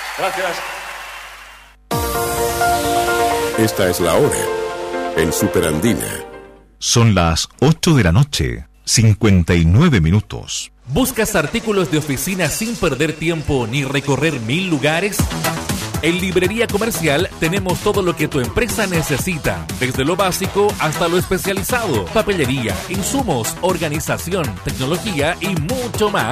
Gracias. Esta es la hora en Superandina. Son las 8 de la noche, 59 minutos. ¿Buscas artículos de oficina sin perder tiempo ni recorrer 1000 lugares? En Librería Comercial tenemos todo lo que tu empresa necesita, desde lo básico hasta lo especializado, papelería, insumos, organización, tecnología y mucho más.